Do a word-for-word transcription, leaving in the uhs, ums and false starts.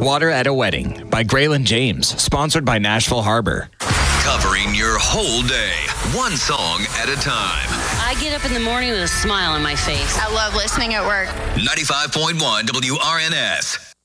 Water at a Wedding by Graylin James, sponsored by Nashville Harbor. Covering your whole day, one song at a time. I get up in the morning with a smile on my face. I love listening at work. ninety-five point one W R N S.